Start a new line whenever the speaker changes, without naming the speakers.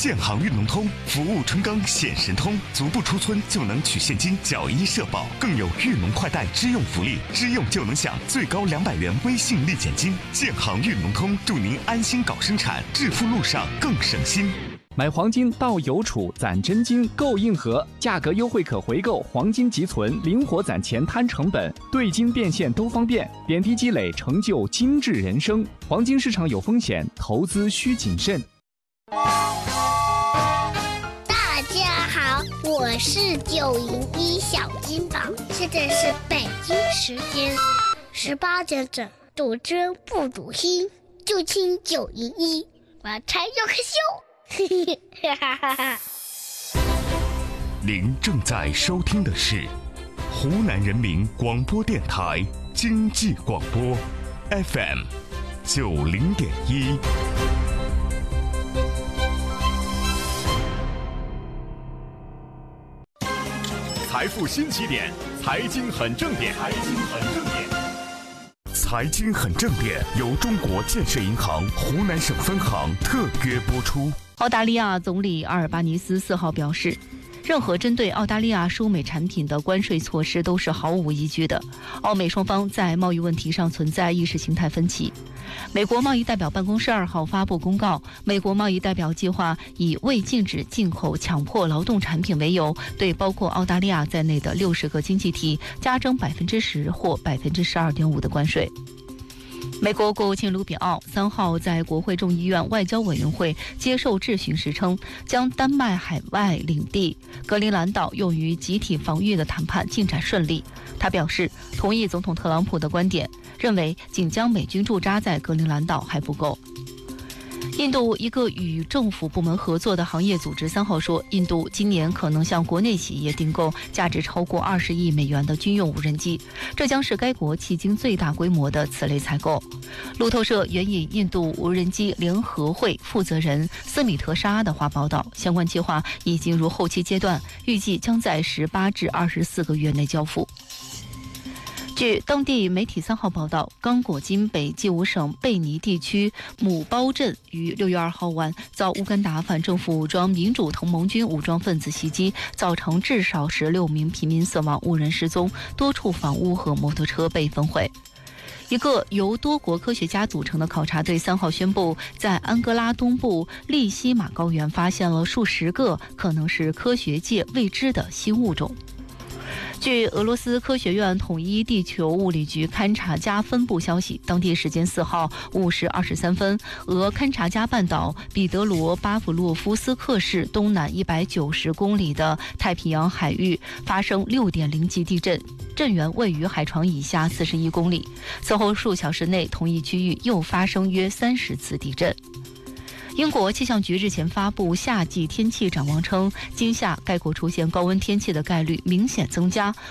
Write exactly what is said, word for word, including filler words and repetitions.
建行运农通服务春耕显神通，足不出村就能取现金缴医社保，更有运农快贷支用福利，支用就能享最高两百元微信立减金。建行运农通祝您安心搞生产，致富路上更省心。
买黄金到邮储攒真金够硬核，价格优惠可回购，黄金即存，灵活攒钱摊成本，兑金变现都方便，点滴积累成就精致人生。黄金市场有风险，投资需谨慎。
大家好，我是九零一小金宝，现在是北京时间十八点整，赌真不赌心，就听九零一，我才有个秀。
您正在收听的是湖南人民广播电台经济广播 F M 九零点一。
财富新起点，财经很正点，财经很正点。
财经很正点由中国建设银行湖南省分行特约播出。
澳大利亚总理阿尔巴尼斯四号表示，任何针对澳大利亚输美产品的关税措施都是毫无依据的。澳美双方在贸易问题上存在意识形态分歧。美国贸易代表办公室二号发布公告，美国贸易代表计划以未禁止进口强迫劳动产品为由，对包括澳大利亚在内的六十个经济体加征百分之十或百分之十二点五的关税。美国国务卿卢比奥三号在国会众议院外交委员会接受质询时称，将丹麦海外领地格陵兰岛用于集体防御的谈判进展顺利。他表示同意总统特朗普的观点，认为仅将美军驻扎在格陵兰岛还不够。印度一个与政府部门合作的行业组织三号说，印度今年可能向国内企业订购价值超过二十亿美元的军用无人机，这将是该国迄今最大规模的此类采购。路透社援引印度无人机联合会负责人斯米特沙的话报道，相关计划已进入后期阶段，预计将在十八至二十四个月内交付。据当地媒体三号报道，刚果金北济乌省贝尼地区姆包镇于六月二号晚遭乌干达反政府武装民主同盟军武装分子袭击，造成至少十六名平民死亡，无人失踪，多处房屋和摩托车被焚毁。一个由多国科学家组成的考察队三号宣布，在安哥拉东部利西马高原发现了数十个可能是科学界未知的新物种。据俄罗斯科学院统一地球物理局勘察加分部消息，当地时间四号五时二十三分，俄勘察加半岛彼得罗巴甫洛夫斯克市东南一百九十公里的太平洋海域发生六点零级地震，震源位于海床以下四十一公里。此后数小时内，同一区域又发生约三十次地震。英国气象局日前发布夏季天气展望称，今夏该国出现高温天气的概率明显增加，